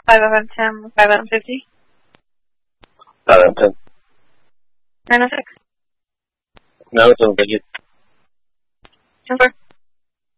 5 out of 10, 5 out of 50. 5 out of 10. 9 out of 6. No, it doesn't get you. 10 4.